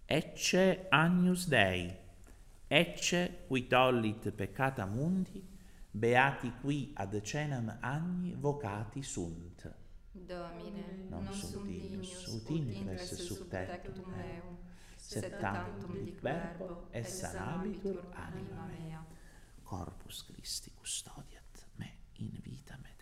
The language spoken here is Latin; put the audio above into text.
Ecce Agnus Dei, ecce qui tollit peccata mundi, beati qui ad cenam agni vocati sunt. Domine, Non sum dignus ut intres sub tectum meum, sed tantum dic verbo, et sanabitur anima mea. Corpus Christi custodiat me in vita me.